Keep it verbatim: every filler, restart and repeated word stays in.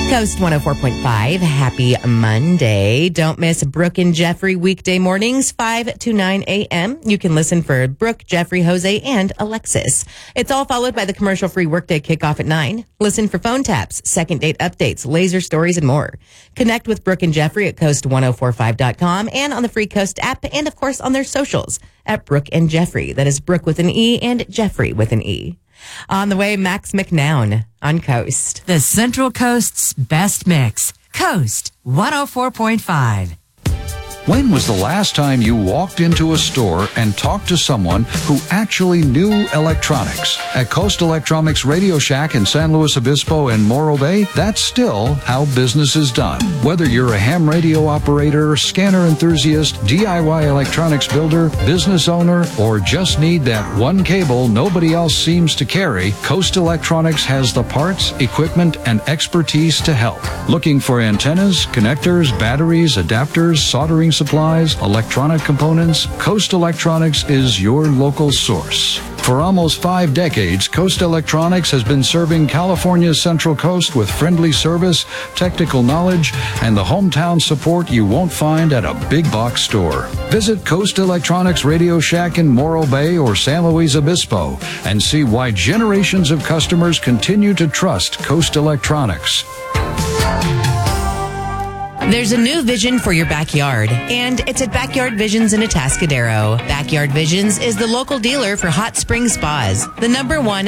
Coast one oh four point five. Happy Monday. Don't miss Brooke and Jeffrey weekday mornings, five to nine a.m. You can listen for Brooke, Jeffrey, Jose, and Alexis. It's all followed by the commercial-free workday kickoff at nine. Listen for phone taps, second date updates, laser stories, and more. Connect with Brooke and Jeffrey at coast ten forty-five dot com and on the free Coast app, and of course on their socials at Brooke and Jeffrey. That is Brooke with an E and Jeffrey with an E. On the way, Max McNown on Coast. The Central Coast's best mix. Coast one oh four point five. When was the last time you walked into a store and talked to someone who actually knew electronics? At Coast Electronics Radio Shack in San Luis Obispo and Morro Bay, that's still how business is done. Whether you're a ham radio operator, scanner enthusiast, D I Y electronics builder, business owner, or just need that one cable nobody else seems to carry, Coast Electronics has the parts, equipment, and expertise to help. Looking for antennas, connectors, batteries, adapters, soldering supplies, electronic components? Coast Electronics is your local source. For almost five decades, Coast Electronics has been serving California's Central Coast with friendly service, technical knowledge, and the hometown support you won't find at a big box store. Visit Coast Electronics Radio Shack in Morro Bay or San Luis Obispo and see why generations of customers continue to trust Coast Electronics. There's a new vision for your backyard, and it's at Backyard Visions in Atascadero. Backyard Visions is the local dealer for hot spring spas, the number one